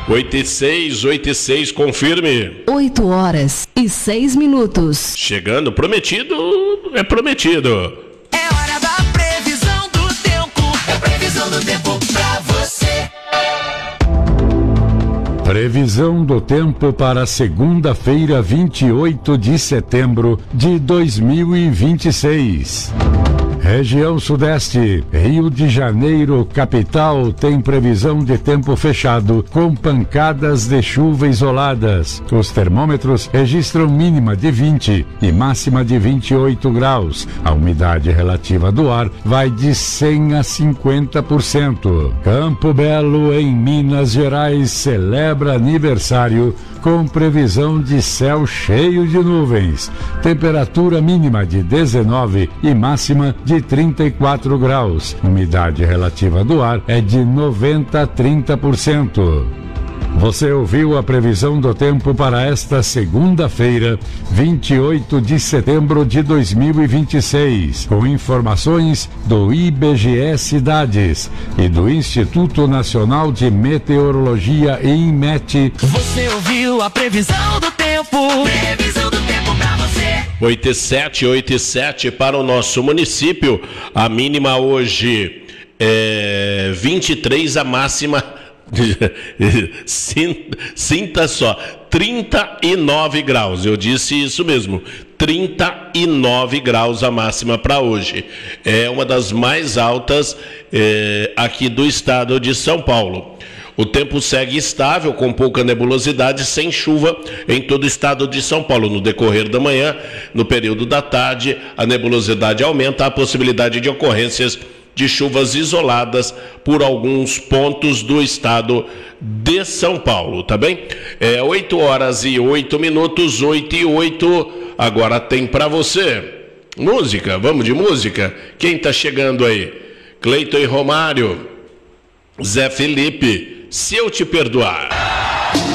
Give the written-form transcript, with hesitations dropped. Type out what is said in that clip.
8:06, confirme. 8h06. Chegando, prometido é prometido. É hora da previsão do tempo. É previsão do tempo pra você. Previsão do tempo para segunda-feira, 28 de setembro de 2026. Região Sudeste, Rio de Janeiro, capital, tem previsão de tempo fechado, com pancadas de chuva isoladas. Os termômetros registram mínima de 20 e máxima de 28 graus. A umidade relativa do ar vai de 100 a 50%. Campo Belo, em Minas Gerais, celebra aniversário com previsão de céu cheio de nuvens. Temperatura mínima de 19 e máxima de 34 graus. Umidade relativa do ar é de 90 a 30%. Você ouviu a previsão do tempo para esta segunda-feira, 28 de setembro de 2026, com informações do IBGE Cidades e do Instituto Nacional de Meteorologia e INMET. Você ouviu a previsão do tempo. Previsão do tempo pra você. 8:07 para o nosso município. A mínima hoje é 23, a máxima sinta só, 39 graus. Eu disse isso mesmo, 39 graus a máxima para hoje. É uma das mais altas aqui do estado de São Paulo. O tempo segue estável, com pouca nebulosidade, sem chuva em todo o estado de São Paulo. No decorrer da manhã, no período da tarde, a nebulosidade aumenta, a possibilidade de ocorrências de chuvas isoladas por alguns pontos do estado de São Paulo, tá bem? 8h08, 8:08, agora tem pra você música, vamos de música? Quem tá chegando aí? Cleiton e Romário, Zé Felipe, Se Eu Te Perdoar.